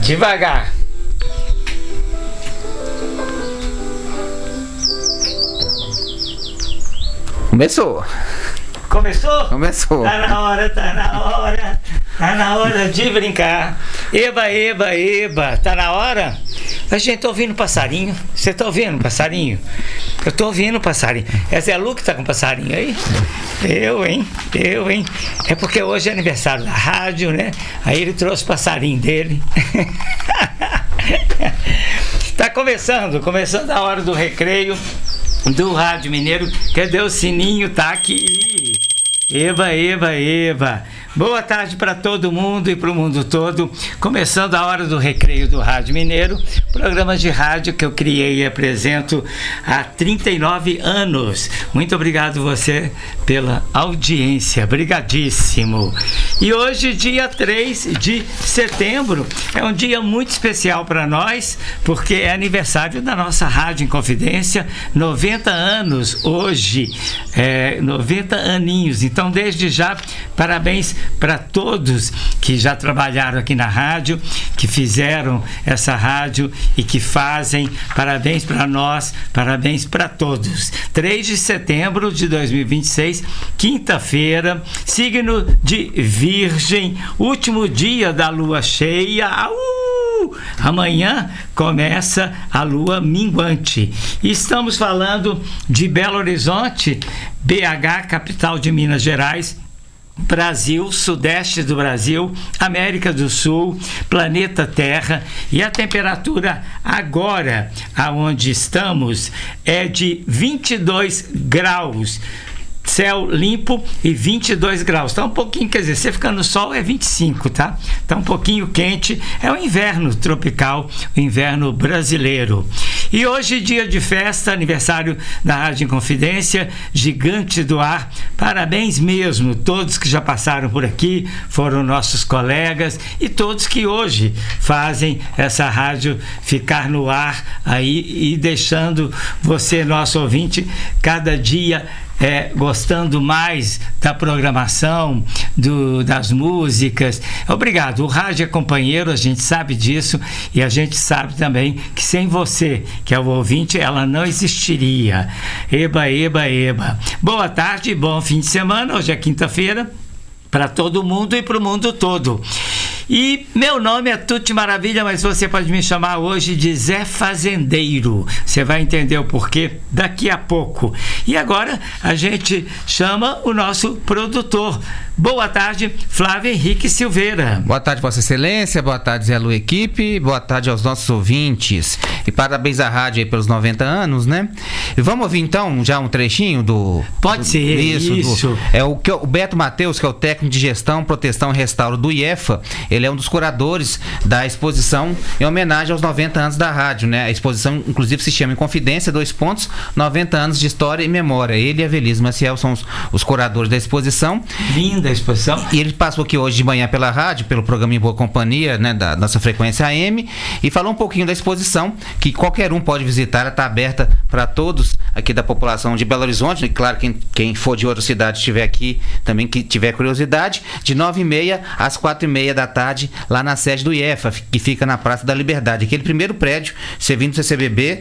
Devagar. Começou. Começou? Tá na hora de brincar. Eba, tá na hora? A gente tá ouvindo passarinho. Você tá ouvindo passarinho? Eu tô ouvindo passarinho. Essa é a Lu que tá com passarinho aí? Eu, hein? É porque hoje é aniversário da rádio, né? Aí ele trouxe o passarinho dele. Tá começando a hora do recreio do Rádio Mineiro. Cadê o sininho? Tá aqui. Eba. Boa tarde para todo mundo e para o mundo todo. Começando a hora do recreio do Rádio Mineiro, programa de rádio que eu criei e apresento há 39 anos. Muito obrigado você pela audiência, brigadíssimo. E hoje, dia 3 de setembro, é um dia muito especial para nós, porque é aniversário da nossa Rádio Inconfidência, 90 anos hoje, 90 aninhos. Então, desde já, parabéns para todos que já trabalharam aqui na rádio, que fizeram essa rádio e que fazem. Parabéns para nós, parabéns para todos. 3 de setembro de 2026, quinta-feira, signo de Virgem, último dia da lua cheia. Amanhã começa a lua minguante. Estamos falando de Belo Horizonte, BH, capital de Minas Gerais, Brasil, sudeste do Brasil, América do Sul, planeta Terra, e a temperatura agora, aonde estamos, é de 22 graus. Céu limpo e 22 graus. Tá um pouquinho, quer dizer, você fica no sol é 25, tá? Tá um pouquinho quente. É o inverno tropical, o inverno brasileiro. E hoje, dia de festa, aniversário da Rádio Inconfidência, Gigante do Ar. Parabéns mesmo, todos que já passaram por aqui, foram nossos colegas, e todos que hoje fazem essa rádio ficar no ar aí e deixando você, nosso ouvinte, cada dia gostando mais da programação, das músicas. Obrigado. O rádio é companheiro, a gente sabe disso, e a gente sabe também que sem você, que é o ouvinte, ela não existiria. Eba. Boa tarde, bom fim de semana. Hoje é quinta-feira, para todo mundo e para o mundo todo. E meu nome é Tuti Maravilha, mas você pode me chamar hoje de Zé Fazendeiro. Você vai entender o porquê daqui a pouco. E agora a gente chama o nosso produtor. Boa tarde, Flávio Henrique Silveira. Boa tarde, Vossa Excelência. Boa tarde, Zé Lu Equipe. Boa tarde aos nossos ouvintes. E parabéns à rádio aí pelos 90 anos, né? E vamos ouvir então já um trechinho do... Pode ser, isso. O Beto Matheus, que é o técnico de gestão, proteção e restauro do IEFA. Ele é um dos curadores da exposição em homenagem aos 90 anos da rádio, né? A exposição, inclusive, se chama Inconfidência, 90 anos de história e memória. Ele e a Velise Maciel são os curadores da exposição. Linda a exposição. E ele passou aqui hoje de manhã pela rádio, pelo programa Em Boa Companhia, né, da nossa frequência AM, e falou um pouquinho da exposição, que qualquer um pode visitar. Ela está aberta para todos aqui da população de Belo Horizonte, e claro, quem for de outra cidade estiver aqui, também que tiver curiosidade, de 9h30 às 4h30 da tarde, lá na sede do IEFA, que fica na Praça da Liberdade. Aquele primeiro prédio, você vindo do CCBB,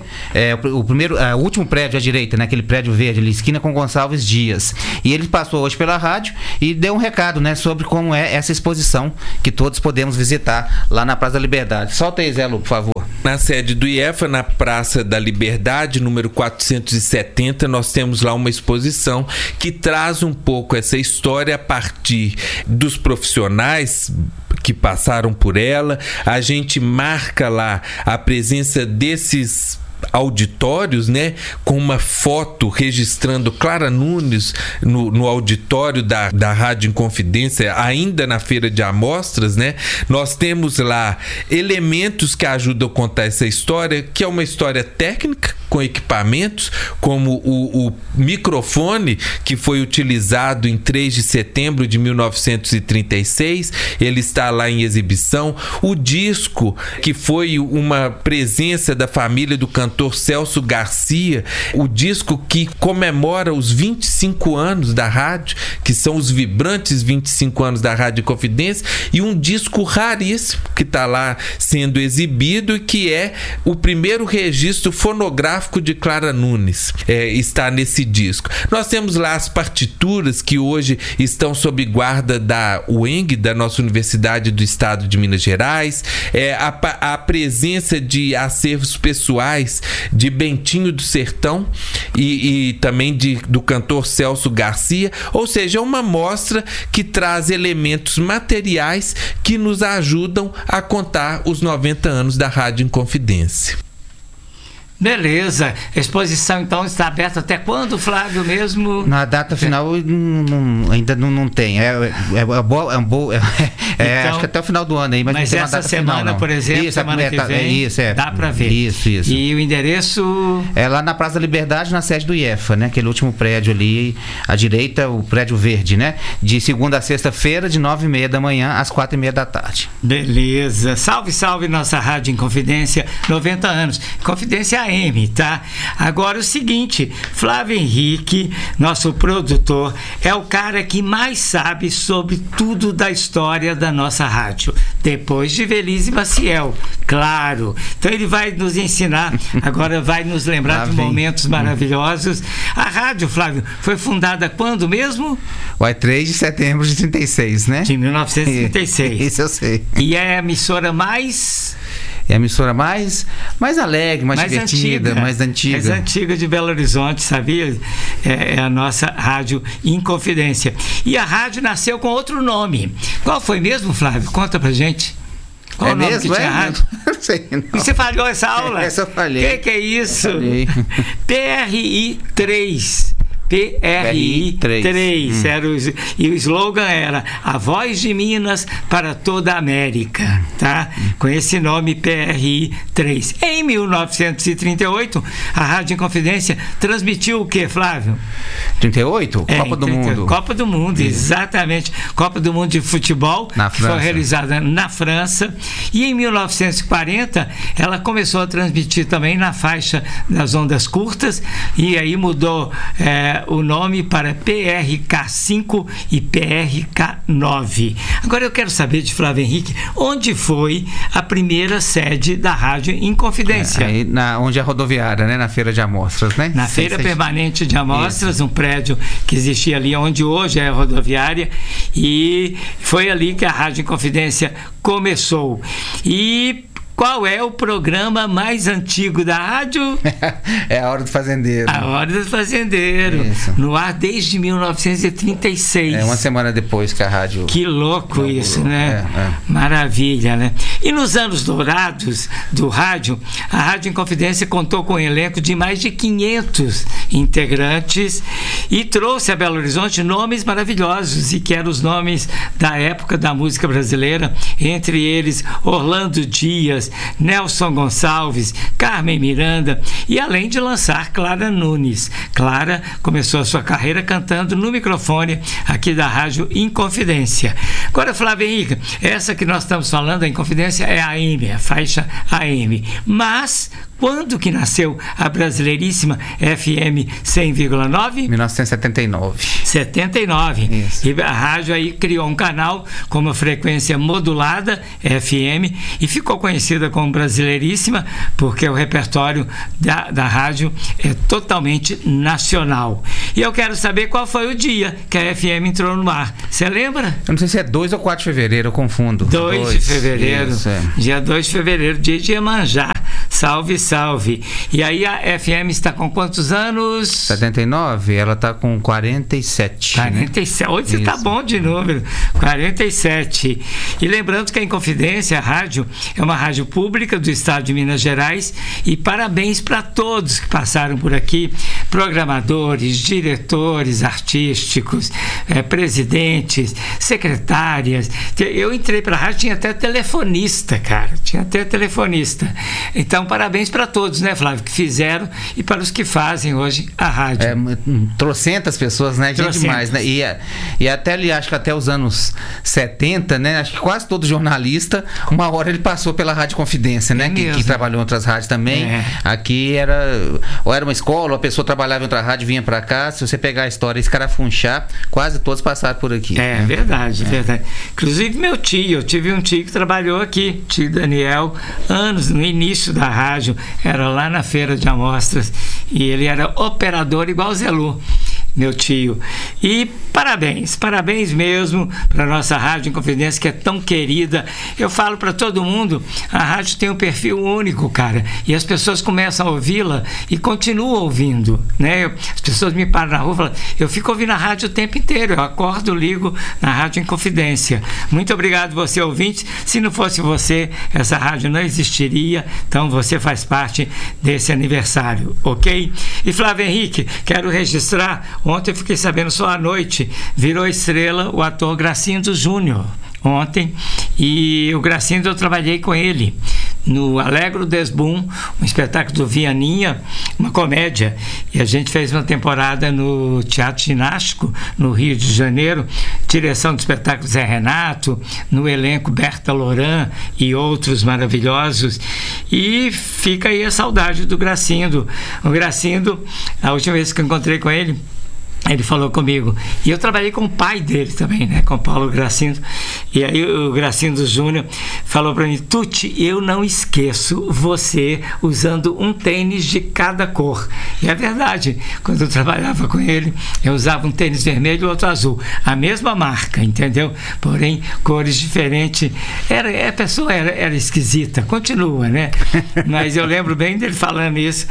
o último prédio à direita, né, aquele prédio verde ali, esquina com Gonçalves Dias. E ele passou hoje pela rádio e deu um recado, né, sobre como é essa exposição que todos podemos visitar lá na Praça da Liberdade. Solta aí, Zé Lu, por favor. Na sede do IEFA, na Praça da Liberdade, número 470, nós temos lá uma exposição que traz um pouco essa história a partir dos profissionais que passaram por ela. A gente marca lá a presença desses auditórios, né, com uma foto registrando Clara Nunes no auditório da Rádio Inconfidência, ainda na feira de amostras, né? Nós temos lá elementos que ajudam a contar essa história, que é uma história técnica, com equipamentos, como o microfone que foi utilizado em 3 de setembro de 1936, ele está lá em exibição. O disco, que foi uma presença da família do cantor cantor Celso Garcia, o disco que comemora os 25 anos da rádio, que são os vibrantes 25 anos da Rádio Inconfidência, e um disco raríssimo que está lá sendo exibido e que é o primeiro registro fonográfico de Clara Nunes, está nesse disco. Nós temos lá as partituras que hoje estão sob guarda da UENG, da nossa Universidade do Estado de Minas Gerais, a presença de acervos pessoais de Bentinho do Sertão e também do cantor Celso Garcia, ou seja, uma mostra que traz elementos materiais que nos ajudam a contar os 90 anos da Rádio Inconfidência. Beleza. A exposição, então, está aberta até quando, Flávio, mesmo? Na data final ainda não tem. Então, acho que até o final do ano aí, mas não tem uma data semana, final, não. por exemplo, semana que vem, dá para ver. Isso. E o endereço? É lá na Praça da Liberdade, na sede do IEFA, né? Aquele último prédio ali, à direita, o prédio verde, né? De segunda a sexta-feira, de 9h30 da manhã às 4h30 da tarde. Beleza. Salve, salve, nossa Rádio Inconfidência, 90 anos. Confidência AM, tá? Agora o seguinte, Flávio Henrique, nosso produtor, é o cara que mais sabe sobre tudo da história da nossa rádio, depois de Velise Maciel, claro. Então ele vai nos ensinar, agora vai nos lembrar de momentos maravilhosos. A rádio, Flávio, foi fundada quando mesmo? 3 de setembro de 36, né? De 1936. Isso eu sei. E é a emissora mais... É a emissora mais alegre, mais divertida, mais antiga. Mais antiga de Belo Horizonte, sabia? É a nossa Rádio Inconfidência. E a rádio nasceu com outro nome. Qual foi mesmo, Flávio? Conta pra gente. Qual o nome mesmo? Que tinha a rádio? Não sei, não. E você falhou essa aula? Essa eu falei. Que é isso? PRI 3. PRI 3. E o slogan era A Voz de Minas para toda a América, tá? Com esse nome, PRI 3. Em 1938, a Rádio Inconfidência transmitiu o que, Flávio? 38? Copa do Mundo. Copa do Mundo, exatamente. Copa do Mundo de futebol, que foi realizada na França. E em 1940, ela começou a transmitir também na faixa das ondas curtas, e aí mudou o nome para PRK5 e PRK9. Agora eu quero saber de Flávio Henrique, onde foi a primeira sede da Rádio Inconfidência? Onde é a rodoviária, né? Na Feira de Amostras, né? Na Feira Permanente de Amostras, um prédio que existia ali onde hoje é a rodoviária, e foi ali que a Rádio Inconfidência começou. E qual é o programa mais antigo da rádio? É a Hora do Fazendeiro. A Hora do Fazendeiro. Isso. No ar desde 1936. Uma semana depois que a rádio... Que louco isso, né? Maravilha, né? E nos anos dourados do rádio, a Rádio Inconfidência contou com um elenco de mais de 500 integrantes e trouxe a Belo Horizonte nomes maravilhosos, e que eram os nomes da época da música brasileira, entre eles Orlando Dias, Nelson Gonçalves, Carmen Miranda, e além de lançar Clara Nunes. Clara começou a sua carreira cantando no microfone aqui da Rádio Inconfidência. Agora, Flávio Henrique, essa que nós estamos falando, a Inconfidência, é a AM, a faixa AM. Mas quando que nasceu a brasileiríssima FM 100,9? 1979. 79. Isso. E a rádio aí criou um canal com uma frequência modulada, FM, e ficou conhecida como Brasileiríssima, porque o repertório da rádio é totalmente nacional. E eu quero saber qual foi o dia que a FM entrou no ar. Você lembra? Eu não sei se é 2 ou 4 de fevereiro, eu confundo. 2 de fevereiro. Isso, Dia 2 de fevereiro, dia de Iemanjá. Salve, salve. E aí a FM está com quantos anos? 79, ela está com 47. 47, né? Hoje você está bom de número. 47. E lembrando que a Inconfidência, a rádio, é uma rádio pública do estado de Minas Gerais, e parabéns para todos que passaram por aqui, programadores, diretores artísticos, presidentes, secretárias. Eu entrei para a rádio, tinha até telefonista, cara. Então, parabéns para todos, né, Flávio, que fizeram e para os que fazem hoje a rádio. Trocentas pessoas, né? Gente demais, né? E até ali, acho que até os anos 70, né? Acho que quase todo jornalista, uma hora ele passou pela Rádio Confidência, né? Que trabalhou em outras rádios também. Aqui era uma escola, ou a pessoa trabalhava em outra rádio, vinha pra cá. Se você pegar a história e escarafunchar, quase todos passaram por aqui. Verdade. Inclusive meu tio, eu tive um tio que trabalhou aqui, tio Daniel, anos no início da rádio, era lá na Feira de Amostras, e ele era operador igual o Zé Lu, meu tio. E parabéns mesmo para nossa Rádio Inconfidência, que é tão querida. Eu falo para todo mundo, a rádio tem um perfil único, cara, e as pessoas começam a ouvi-la e continuam ouvindo, né? As pessoas me param na rua e falam, eu fico ouvindo a rádio o tempo inteiro, eu acordo, ligo na Rádio Inconfidência. Muito obrigado, você ouvinte. Se não fosse você, essa rádio não existiria, então você faz parte desse aniversário, ok? E Flávio Henrique, quero registrar, ontem eu fiquei sabendo só à noite, virou estrela o ator Gracindo Júnior, ontem, e o Gracindo eu trabalhei com ele no Alegro Desbum, um espetáculo do Vianinha, uma comédia, e a gente fez uma temporada no Teatro Ginástico, no Rio de Janeiro, direção do espetáculo Zé Renato, no elenco Berta Loran e outros maravilhosos, e fica aí a saudade do Gracindo. O Gracindo, a última vez que eu encontrei com ele, ele falou comigo, e eu trabalhei com o pai dele também, né, com o Paulo Gracindo, e aí o Gracindo Júnior falou para mim, Tuti, eu não esqueço você usando um tênis de cada cor. E é verdade, quando eu trabalhava com ele, eu usava um tênis vermelho e outro azul, a mesma marca, entendeu? Porém, cores diferentes. A pessoa era esquisita, continua, né? Mas eu lembro bem dele falando isso,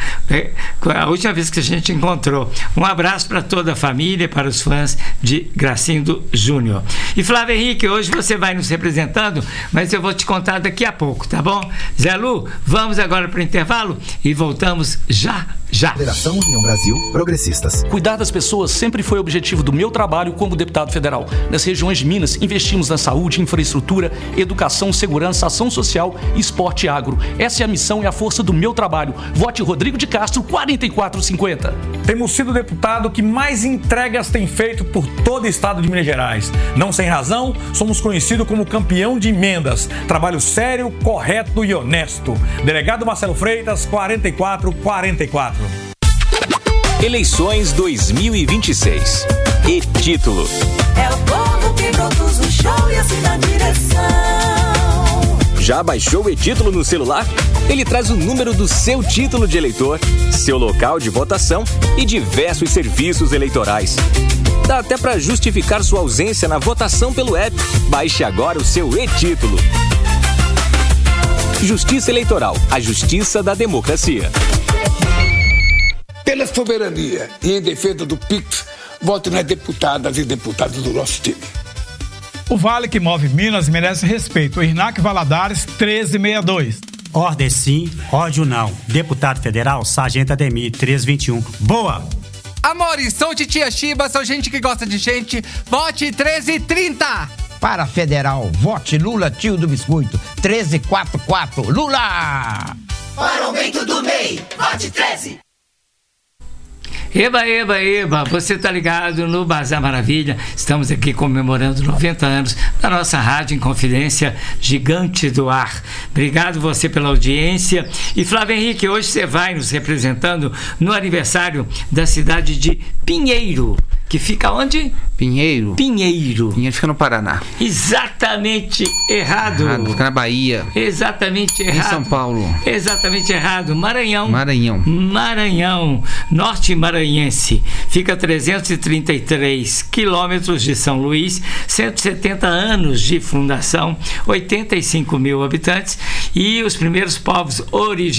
a última vez que a gente encontrou. Um abraço para toda a família, para os fãs de Gracindo Júnior. E Flávio Henrique, hoje você vai nos representando, mas eu vou te contar daqui a pouco, tá bom? Zé Lu, vamos agora para o intervalo e voltamos já. Federação União Brasil Progressistas. Cuidar das pessoas sempre foi o objetivo do meu trabalho como deputado federal. Nas regiões de Minas, investimos na saúde, infraestrutura, educação, segurança, ação social, esporte e agro. Essa é a missão e a força do meu trabalho. Vote Rodrigo de Castro, 4450. Temos sido o deputado que mais entregas tem feito por todo o estado de Minas Gerais. Não sem razão, somos conhecidos como campeão de emendas. Trabalho sério, correto e honesto. Delegado Marcelo Freitas, 4444. Eleições 2026. E-título. É o povo que produz o show e assina a direção. Já baixou o e-título no celular? Ele traz o número do seu título de eleitor, seu local de votação e diversos serviços eleitorais. Dá até para justificar sua ausência na votação pelo app. Baixe agora o seu e-título. Justiça Eleitoral, a justiça da democracia. Pela soberania e em defesa do PIX, voto nas deputadas e deputados do nosso time. O Vale que move Minas merece respeito. Irnac Valadares, 1362. Ordem sim, ódio não. Deputado federal, Sargento Ademir, 1321. Boa! Amores, sou Titia Chiba, sou gente que gosta de gente. Vote 1330. Para federal, vote Lula, tio do biscoito, 1344. Lula! Para o aumento do MEI, vote 13. Eba, você tá ligado no Bazar Maravilha, estamos aqui comemorando 90 anos da nossa Rádio Inconfidência Gigante do Ar. Obrigado você pela audiência. E Flávio Henrique, hoje você vai nos representando no aniversário da cidade de Pinheiro, que fica onde? Pinheiro fica no Paraná. Exatamente errado. Fica na Bahia. Exatamente errado. Em São Paulo. Exatamente errado. Maranhão. Norte maranhense. Fica a 333 quilômetros de São Luís, 170 anos de fundação, 85 mil habitantes, e os primeiros povos originários